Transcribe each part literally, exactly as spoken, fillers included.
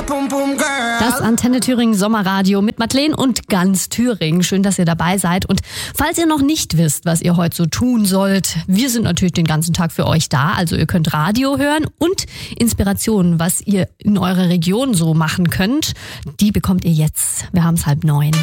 Das Antenne Thüringen Sommerradio mit Madeleine und ganz Thüringen. Schön, dass ihr dabei seid. Und falls ihr noch nicht wisst, was ihr heute so tun sollt, wir sind natürlich den ganzen Tag für euch da. Also ihr könnt Radio hören und Inspirationen, was ihr in eurer Region so machen könnt, die bekommt ihr jetzt. Wir haben es halb neun.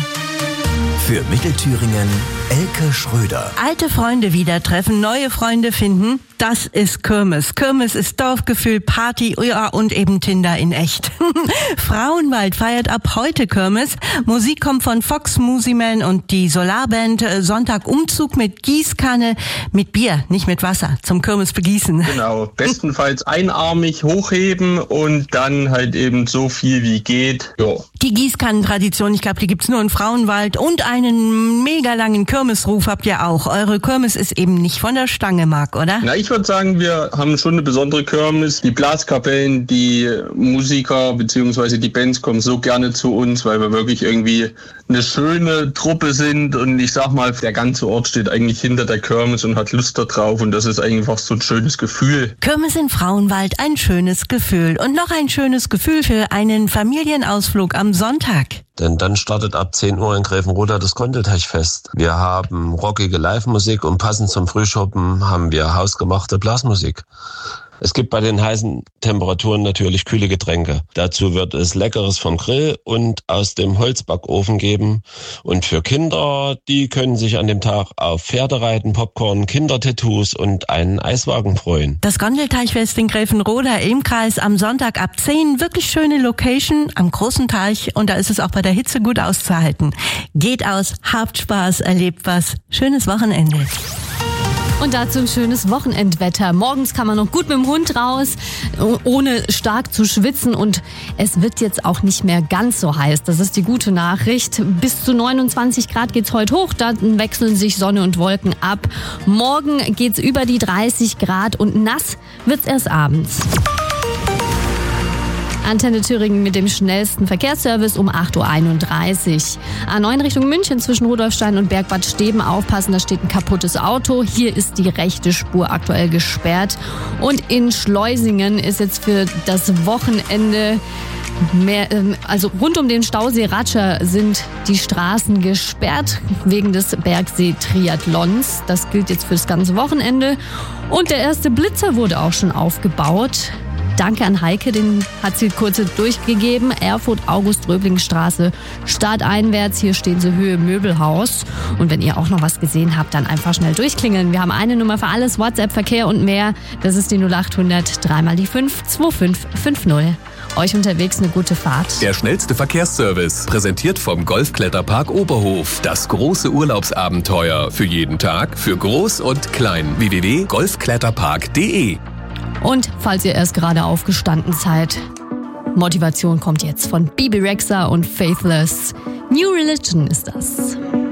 Für Mittelthüringen Elke Schröder. Alte Freunde wieder treffen, neue Freunde finden, das ist Kirmes. Kirmes ist Dorfgefühl, Party, ja, und eben Tinder in echt. Frauenwald feiert ab heute Kirmes. Musik kommt von Fox Musiman und die Solarband. Sonntag Umzug mit Gießkanne, mit Bier, nicht mit Wasser, zum Kirmes begießen. Genau, bestenfalls einarmig hochheben und dann halt eben so viel wie geht. Jo. Die Gießkannentradition, ich glaube, die gibt's nur in Frauenwald, und einen mega langen Kirmesruf habt ihr auch. Eure Kirmes ist eben nicht von der Stange, Marc, oder? Na, ich würde sagen, wir haben schon eine besondere Kirmes. Die Blaskapellen, die Musiker bzw. die Bands kommen so gerne zu uns, weil wir wirklich irgendwie eine schöne Truppe sind, und ich sag mal, der ganze Ort steht eigentlich hinter der Kirmes und hat Lust da drauf, und das ist einfach so ein schönes Gefühl. Kirmes in Frauenwald, ein schönes Gefühl. Und noch ein schönes Gefühl für einen Familienausflug am Sonntag. Denn dann startet ab zehn Uhr in Gräfenroda das Gondelteichfest. Wir haben rockige Live-Musik und passend zum Frühschoppen haben wir hausgemachte Blasmusik. Es gibt bei den heißen Temperaturen natürlich kühle Getränke. Dazu wird es Leckeres vom Grill und aus dem Holzbackofen geben. Und für Kinder, die können sich an dem Tag auf Pferdereiten, Popcorn, Kindertattoos und einen Eiswagen freuen. Das Gondelteichfest in Gräfenroda im Kreis am Sonntag ab zehn. Wirklich schöne Location am großen Teich, und da ist es auch bei der Hitze gut auszuhalten. Geht aus, habt Spaß, erlebt was. Schönes Wochenende. Und dazu ein schönes Wochenendwetter. Morgens kann man noch gut mit dem Hund raus, ohne stark zu schwitzen. Und es wird jetzt auch nicht mehr ganz so heiß. Das ist die gute Nachricht. Bis zu neunundzwanzig Grad geht's heute hoch. Dann wechseln sich Sonne und Wolken ab. Morgen geht's über die dreißig Grad und nass wird's erst abends. Antenne Thüringen mit dem schnellsten Verkehrsservice um acht Uhr einunddreißig. A neun Richtung München zwischen Rudolfstein und Bergbad Steben. Aufpassen, da steht ein kaputtes Auto. Hier ist die rechte Spur aktuell gesperrt. Und in Schleusingen ist jetzt für das Wochenende mehr, also rund um den Stausee Ratscher sind die Straßen gesperrt wegen des Bergsee-Triathlons. Das gilt jetzt für das ganze Wochenende. Und der erste Blitzer wurde auch schon aufgebaut. Danke an Heike, den hat sie kurz durchgegeben. Erfurt-August-Röbling-Straße, starteinwärts. Hier stehen sie Höhe Möbelhaus. Und wenn ihr auch noch was gesehen habt, dann einfach schnell durchklingeln. Wir haben eine Nummer für alles, WhatsApp, Verkehr und mehr. Das ist die null acht hundert drei mal die fünf zwei fünf fünf null. Euch unterwegs eine gute Fahrt. Der schnellste Verkehrsservice, präsentiert vom Golfkletterpark Oberhof. Das große Urlaubsabenteuer für jeden Tag, für Groß und Klein. w w w punkt golfkletterpark punkt d e. Und falls ihr erst gerade aufgestanden seid, Motivation kommt jetzt von Bibi Rexha und Faithless. New Religion ist das.